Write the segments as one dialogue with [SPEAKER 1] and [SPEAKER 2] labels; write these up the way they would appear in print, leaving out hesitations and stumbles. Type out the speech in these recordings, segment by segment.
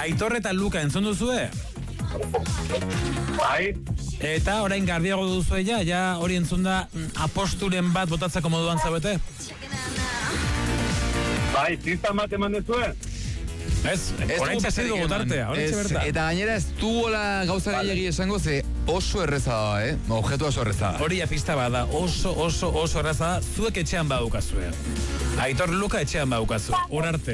[SPEAKER 1] Aitor eta Luka entzun duzue?
[SPEAKER 2] Bai.
[SPEAKER 1] Eta orain garbiago duzue ja hori entzun da aposturen bat botatzeko moduan zaudete?
[SPEAKER 2] Bai, ziztan bat eman duzue?
[SPEAKER 1] Ez, orain txasi dugu tartea, orain txaberta.
[SPEAKER 3] Eta gainera ez dugola gauza gehiagi esango, ze oso erreza da, Objektu oso erreza da.
[SPEAKER 1] Hori pista bada, oso erreza da, zuek etxean badukazue. Aitor Luka etxean badukazue, hor arte.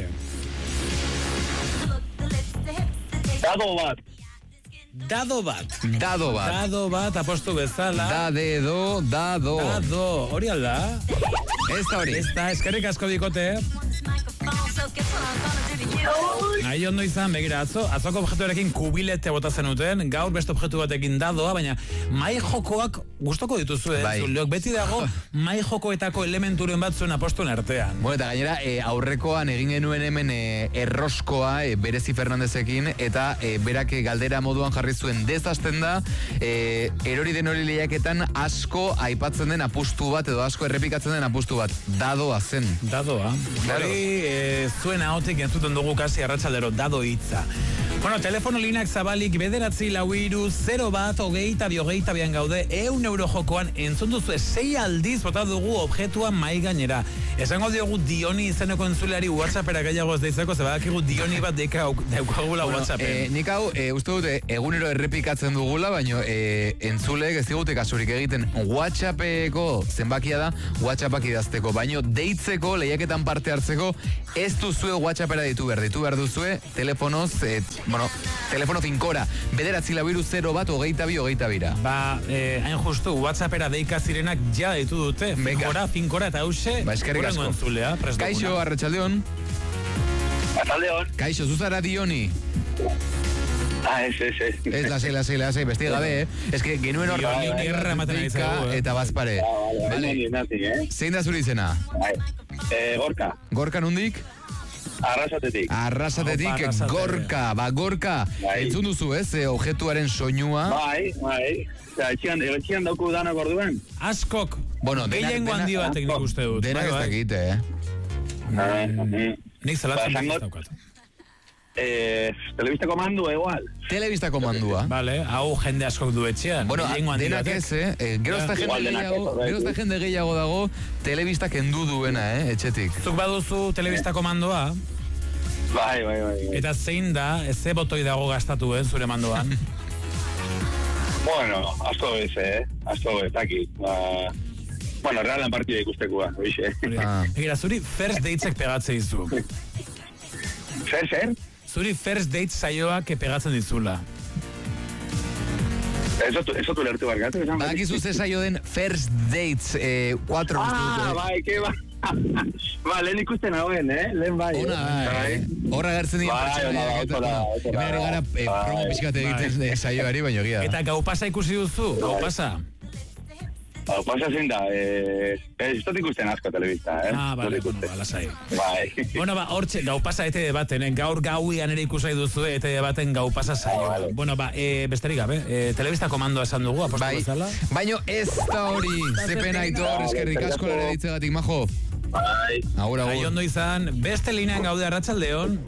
[SPEAKER 2] Dado bat.
[SPEAKER 1] Dado bat, apostu bezala.
[SPEAKER 3] Dado.
[SPEAKER 1] Hori alda?
[SPEAKER 3] Ez da hori.
[SPEAKER 1] Ez da, eskerrik asko dikote. Nahi ondo izan, begira, atzoko objektuarekin kubilete bota zenuten, gaur beste objektu batekin dadoa, baina mai jokoak gustoko dituzu, zuleok beti dago mai jokoetako elementuren bat zuen apostuen artean.
[SPEAKER 3] Bueno, eta gainera, aurrekoan egin genuen hemen erroskoa Berezi Fernandezekin, eta berak galdera moduan jarri zuen dezazten da, erori den hori lehiaketan asko aipatzen den apustu bat, edo asko errepikatzen den apustu bat. Dadoa zen.
[SPEAKER 1] Dadoa. Hori zuen ahotik entzuten dugu kasi arratsaldero dado hitza. Bueno, telefono linak zabalik 9-4-0-1-22-22 gaude 100 euro jokoan entzun duzu 6 aldiz bota dugu objektua mai gainera. Esango diogu Dioni izeneko entzuleari WhatsAppera gehiago ez deizeko, ze badakigu Dioni bat daukagula WhatsAppen.
[SPEAKER 3] Nik hau, uste dute, egunero errepikatzen dugula, baina entzuleek ez digute kasurik egiten WhatsAppeko zenbakia da, WhatsAppak idazteko, baina deitzeko, lehiaketan parte hartzeko, ez duzue WhatsAppera ditu behar duzue, telefonoz, telefono finkora, 9-4-0-1-22-22.
[SPEAKER 1] Ba, hain justu, WhatsAppera deika zirenak ja ditu dute, finkora eta hause,
[SPEAKER 3] eskerrik asko. Kaixo, arratsaldeon.
[SPEAKER 2] Arratsaldeon.
[SPEAKER 3] Kaixo, zuzara Dioni.
[SPEAKER 2] Ez.
[SPEAKER 3] Ez, lasei, besti gabe, Ez que genuen hor eta bazpare. Zein da zuri izena?
[SPEAKER 2] Gorka.
[SPEAKER 3] Gorka nundik?
[SPEAKER 2] Arrasatetik,
[SPEAKER 3] Gorka. Ba, Gorka, entzun duzu, objektuaren soinua.
[SPEAKER 2] Bai. Etxian dauku danak orduan.
[SPEAKER 1] Askok, gehiengo handi batek nik uste dut.
[SPEAKER 3] Denak ez dakite,
[SPEAKER 1] Nik zelatzen begiz daukat.
[SPEAKER 2] Telebista komandua igual.
[SPEAKER 3] Telebista komandua.
[SPEAKER 1] Vale, hau jende askok du etxean.
[SPEAKER 3] Bueno, denak ez, Gero ezta jende gehiago dago telebista kendu duena, etxetik.
[SPEAKER 1] Zuk baduzu telebista komandoa.
[SPEAKER 2] Bai.
[SPEAKER 1] Eta zein da, ze botoi dago gastatu, zure mandoan?
[SPEAKER 2] Bueno, asko bez, dakit. Bueno, realan partida ikustekoa, oixe.
[SPEAKER 1] Egira, zuri first datesek pegatze dizu.
[SPEAKER 2] Zer?
[SPEAKER 1] Zuri first dates saioak pegatzen dizula.
[SPEAKER 2] Eso tu lertu barkatu.
[SPEAKER 3] Badakizu ze saio den first dates 4
[SPEAKER 2] bai, ke ba. Ba, lehen ikusten hauen, lehen bai.
[SPEAKER 3] Horra gertzen dira pertsona. Hemen ari gara promo pixkate egiten saioari, baina egia.
[SPEAKER 1] Eta gau pasa ikusi duzu, gau pasa?
[SPEAKER 2] Gau pasa zein da, ez dut ikusten asko telebista,
[SPEAKER 1] Bale, lasai.
[SPEAKER 2] Bai.
[SPEAKER 1] Bueno, hortxe, gau pasa ETV baten, gaur gauian ere ikusai duzu ETV baten gau pasa saioa. Bueno, besterik gabe, telebista komandoa esan dugu, apostu bezala.
[SPEAKER 3] Baina ez da hori, zepen Aitor, eskerrik asko lare ditzegatik, majo.
[SPEAKER 2] Bai.
[SPEAKER 3] Agur.
[SPEAKER 1] Bai, ondo izan, beste linean gaude arratsaldeon.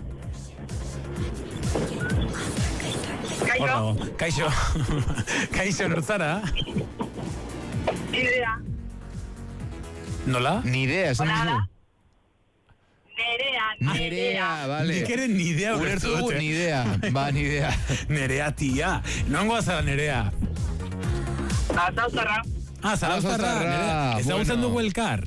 [SPEAKER 1] Kaixo. Kaixo, nortzara?
[SPEAKER 4] Nidea.
[SPEAKER 1] Nola?
[SPEAKER 3] Nidea, esan duzu.
[SPEAKER 4] Nerea,
[SPEAKER 3] vale.
[SPEAKER 1] Nik ere nidea
[SPEAKER 3] ulertu dugu, nidea. Ba, nidea.
[SPEAKER 1] Nerea, tia. Nongo azara Nerea?
[SPEAKER 4] Zarauztarra.
[SPEAKER 1] Zarauztarra. Ezagutzen dugu elkar.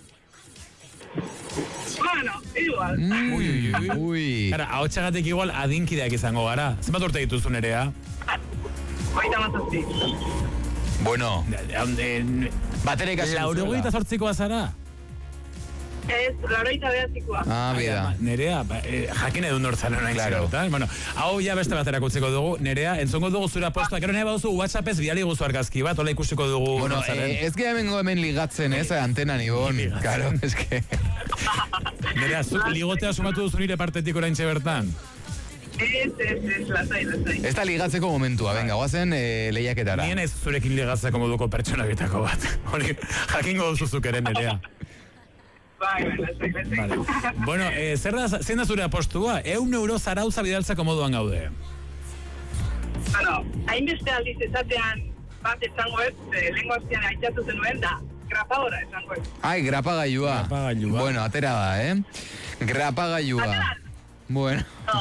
[SPEAKER 4] Bueno, igual.
[SPEAKER 3] Ui.
[SPEAKER 1] Gara, hau txagatik igual adinkideak izango gara. Zenbat urte dituzu Nerea?
[SPEAKER 4] 37.
[SPEAKER 3] Bueno. Batera ikasi.
[SPEAKER 1] 88koa zara?
[SPEAKER 4] Ez, 89koa.
[SPEAKER 3] Bida.
[SPEAKER 1] Nerea, jakin edun nortzan honain zerotan. Bueno, hau ja beste baterak utziko dugu. Nerea, entzongo dugu zure apostoa. Gero nahi baduzu WhatsAppez bidali guzu argazki bat, hola ikusiko dugu.
[SPEAKER 3] Bueno, ez que hemen ligatzen, antena nibon. Claro, es que...
[SPEAKER 1] Nerea, ligotea sumatu duzu nire partetik oraintxe bertan?
[SPEAKER 4] Ez, lasai.
[SPEAKER 3] Ez da ligatzeko momentua, venga, guazen lehiaketara.
[SPEAKER 1] Nien ez zurekin ligatzeko moduko pertsona bitako bat. Hori, jakingo duzuzuk ere, Nerea.
[SPEAKER 4] Bai.
[SPEAKER 1] Vale. Bueno, zein da zure apostua? 100 euro Zarauza bidaltzeko moduan gaude.
[SPEAKER 4] Bueno, hainbeste aldiz ezatean bat esango ez, lehenko aztean aitzatu zenuen da, grapadora esango ez.
[SPEAKER 3] Ai, grapagailua.
[SPEAKER 1] Grapagailua.
[SPEAKER 3] Bueno, atera da, Grapagailua.
[SPEAKER 4] Atera.
[SPEAKER 3] Bueno.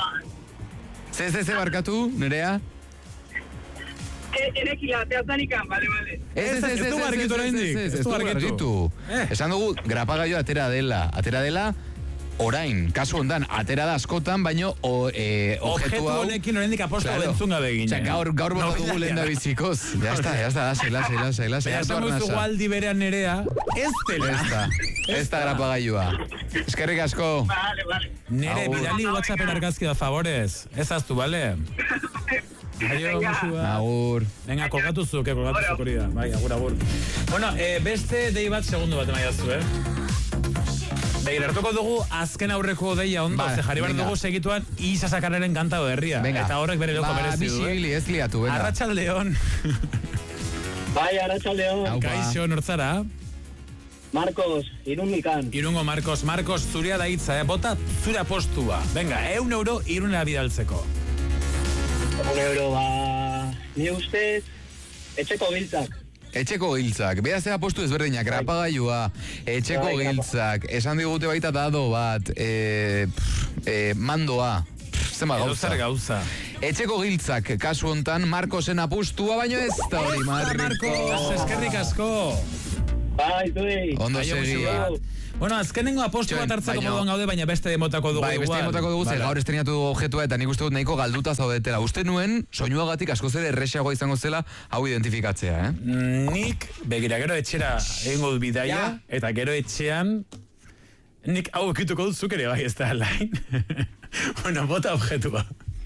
[SPEAKER 3] Ze barkatu, Nerea?
[SPEAKER 4] Erekila, ateazanikan, bale.
[SPEAKER 3] Ez
[SPEAKER 1] du argitu oraindik.
[SPEAKER 3] Ez du argitu. Esan dugu, grapagailua atera dela, orain, kasu hondan, atera da askotan, baino objektu hau...
[SPEAKER 1] honekin oraindik aposto entzun gabe egin.
[SPEAKER 3] Gaur bota dugu lehen da bizikoz. Ya está, lasai.
[SPEAKER 1] Baina esan guzu aldi berean Nerea, ez dela.
[SPEAKER 3] Ez da grapagailua. Eskerrik asko.
[SPEAKER 4] Vale.
[SPEAKER 1] Nere, bidali WhatsAppen argazki da favorez. Ez aztu, bale? Aio, musua.
[SPEAKER 3] Agur.
[SPEAKER 1] Venga, kolgatu zuk hori da. Bai, agur. Bueno, beste dei bat segundu bat emaiazu, Begira, hartuko dugu azken aurreko deia ondo, ze jarri behar dugu segituan Isasakararen kantado herria. Eta horrek bere loko merezi du,
[SPEAKER 3] Bisibili, ez liatu, venga.
[SPEAKER 1] Arratsaldeon.
[SPEAKER 5] Bai, arratsaldeon.
[SPEAKER 1] Kaixo, nortzara?
[SPEAKER 5] Marcos, Irundikan.
[SPEAKER 1] Irungo Marcos, zurea da hitza, bota zure apostua. Venga, 100 euro Irunera bidaltzeko.
[SPEAKER 5] 1 euro, ni ustez, etxeko giltzak. Beraz ea postu ezberdinak, grapagailua, etxeko giltzak, esan digute baita dado bat, mandoa, zema
[SPEAKER 1] gauza.
[SPEAKER 3] Etxeko giltzak, kasu hontan, Marcosen apustua, baino ez da hori,
[SPEAKER 1] Marcos, eskerrik asko.
[SPEAKER 5] Bai, zuei.
[SPEAKER 3] Ondo segi.
[SPEAKER 1] Bueno, azkenengo apostu bat hartzeko moduan gaude, baina beste demotako dugu igual.
[SPEAKER 3] Beste demotako dugu, gaur estrenatu dugu objektua eta nik uste dut nahiko galduta zaudetela. Uste nuen, soinuagatik asko ere erresagoa izango zela hau identifikatzea,
[SPEAKER 1] Nik, begira, gero etxera egingo dut bidaia, eta gero etxean, nik hau ekituko dut zuk ere bai, ez da lain. Bueno, bota objektua.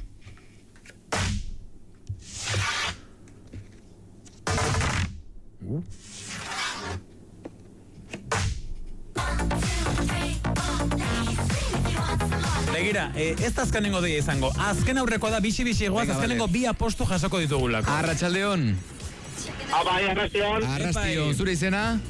[SPEAKER 1] Begira, ez da azkenengo deia izango. Azken aurrekoa da bixi egoaz, azkenengo bi apostu jasoko ditugulako.
[SPEAKER 3] Arratsaldeon.
[SPEAKER 5] Bai,
[SPEAKER 3] Arrastion, zure izena?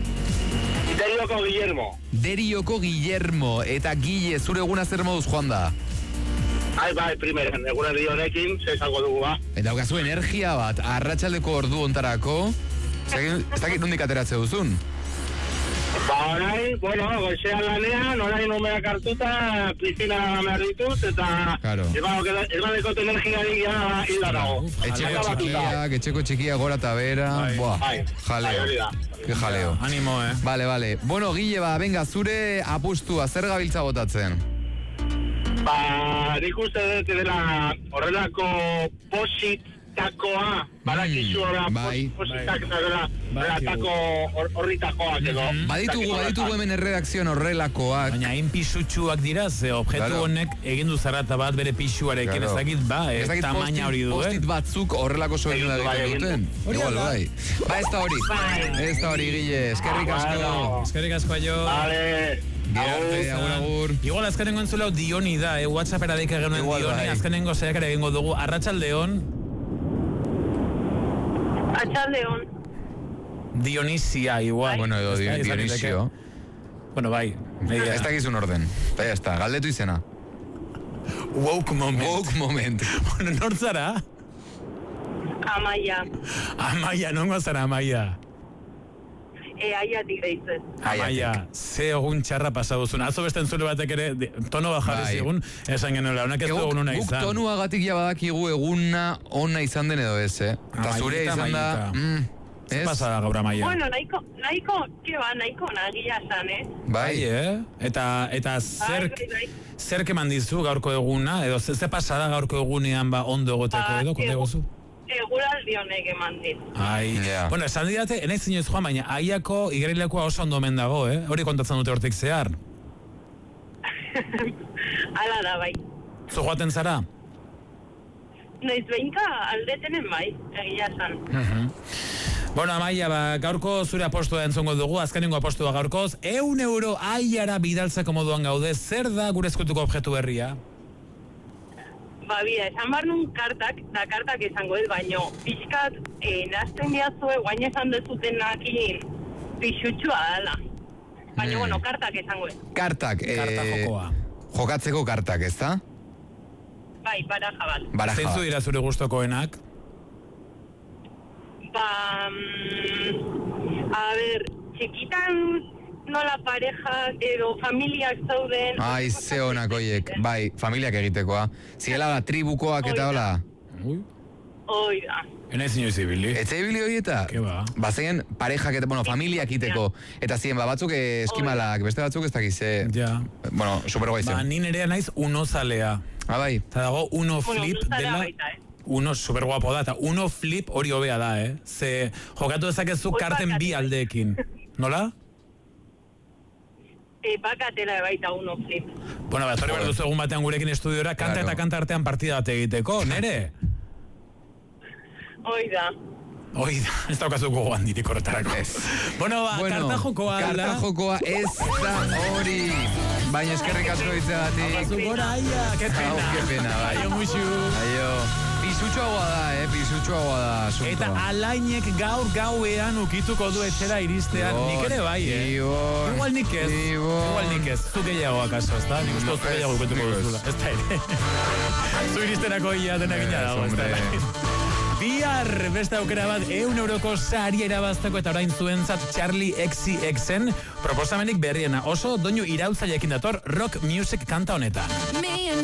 [SPEAKER 3] Derioko Guillermo. Eta Guille, zure eguna zer moduz joan da?
[SPEAKER 5] Bai, primeren, eguna honekin, izango dugu,
[SPEAKER 3] Eta haukazu energia bat, arratsaldeko ordu ontarako, ez dakit nondik ateratze duzun?
[SPEAKER 5] Orain, goizean lanean, orain umeak hartuta, piscina behar ditut, eta ez badekot energiarik hilda dago.
[SPEAKER 3] Etxeko txikiak gora eta bera, jaleo. Que jaleo.
[SPEAKER 1] Animo,
[SPEAKER 3] Vale. Bueno, Guille, venga, zure apustua, zer gabiltza botatzen?
[SPEAKER 5] Nik uste dut dela horrelako positakoa, badakizu positak eta horretako horritakoak edo.
[SPEAKER 3] Baditugu hemen erredakzioan horrelakoak.
[SPEAKER 1] Baina hain pisutsuak dira, ze objektu honek egin du zarata bat bere pisuarekin, ez dakit tamaina hori du,
[SPEAKER 3] Postit batzuk horrelako soinu da egiten duten. Igual, bai. Ez da hori, Guille, eskerrik asko.
[SPEAKER 1] Eskerrik asko, aio.
[SPEAKER 3] Agur.
[SPEAKER 1] Igual azkenengo entzulau Dioni da, WhatsAppera deika genuen Dioni, azkenengo zeakara egingo dugu. Arratsaldeon.
[SPEAKER 4] Arratsaldeon.
[SPEAKER 1] Dionisia, igual.
[SPEAKER 3] Bueno, edo Dionisio.
[SPEAKER 1] Bueno, bai.
[SPEAKER 3] Ez dakizun orden. Eta ya está, galdetu izena.
[SPEAKER 1] Woke moment. Bueno, nortzara? Amaia, nongo zara Amaia?
[SPEAKER 4] Aiatik deitzen.
[SPEAKER 1] Amaia, ze egun txarra pasabuzun. Atzo beste entzule batek ere tono bajarri zigun, esan genuela, honak ez du egun una izan.
[SPEAKER 3] Guk tonuagatik ja badakigu eguna ona izan den edo ez, Eta zure izan da...
[SPEAKER 1] Zer pasada gaur Amaia?
[SPEAKER 4] Bueno, nahiko nagia zan,
[SPEAKER 3] Bai,
[SPEAKER 1] Eta zer keman dizu gaurko eguna, edo ze pasada gaurko egunean ondo egoteko edo, konta egozu?
[SPEAKER 4] Eguraldi honek eman dit.
[SPEAKER 1] Bueno, esan didate, enaiz zinez joan, baina aiako igerilekoa oso ondo omen dago, Hori kontatzen dute hortik zehar.
[SPEAKER 4] Ala da, bai.
[SPEAKER 1] Zu joaten zara?
[SPEAKER 4] Noiz behinka aldetenen bai, egia zan.
[SPEAKER 1] Bueno, Amaia, gaurko zure apostua entzongo dugu, azkenengo apostua gaurkoz, 100 euro aiara bidaltzeko moduan gaude, zer da gure eskutuko objektu berria?
[SPEAKER 4] Bida, esan bar nun kartak izango ez, baino pixkat nazten diazue, guain esan dezutenakin pixutxua dala. Baina, bueno, kartak esango.
[SPEAKER 3] Kartak.
[SPEAKER 1] Karta jokoa.
[SPEAKER 3] Jokatzeko kartak, ez da?
[SPEAKER 4] Bai, baraja bat.
[SPEAKER 1] Zeintzu dira zure gustokoenak?
[SPEAKER 4] A ver, txikitan nola pareja edo familiak zauden...
[SPEAKER 3] Ai, ze honak oiek, bai, familiak egitekoa. Ziela da, tribukoak eta hola.
[SPEAKER 4] Oida.
[SPEAKER 1] Enaiz inoiz ibili.
[SPEAKER 3] Etxe ibili horieta?
[SPEAKER 1] Ke ba?
[SPEAKER 3] Bazen parejak eta, bueno, familiak iteko. Eta ziren, batzuk eskimalak, beste batzuk ez dakize.
[SPEAKER 1] Ja.
[SPEAKER 3] Bueno, superguai zen.
[SPEAKER 1] Ni nerea naiz uno zalea.
[SPEAKER 3] Bai.
[SPEAKER 1] Eta dago uno flip dela... Uno super guapo da, eta uno flip hori hobea da, Ze jokatu dezakezu karten bi aldeekin. Nola?
[SPEAKER 4] Bakatela baita uno flip.
[SPEAKER 1] Bueno, bat hori behar duzu egun batean gurekin estudiora, kanta eta kanta artean partida bat egiteko, nere?
[SPEAKER 4] Oida,
[SPEAKER 1] ez daukazu gogoan dirik horretarako. Bueno, karta jokoa ala.
[SPEAKER 3] Karta jokoa ez da hori. Baina eskerrik asko ditzegatik.
[SPEAKER 1] Abazu gora, aia, que pena.
[SPEAKER 3] Bai.
[SPEAKER 1] Aio, muixu.
[SPEAKER 3] Aio. Pisutxoagoa da, pisutxoagoa da asuntoa.
[SPEAKER 1] Eta alainek gaur gauean ukituko du etxera iristean. Nik ere bai, Igual nik ez. Zu gehiago akaso, ez da? Nik uste zu gehiago ukituko duzula. Ez da ere. Zu iristenako ia denak ina dago, ez da. Bihar beste aukera bat €1 saria irabazteko eta orain zuentzat Charlie XCXen proposamenik berriena. Oso doinu iraultzaileekin dator rock music kanta honetan.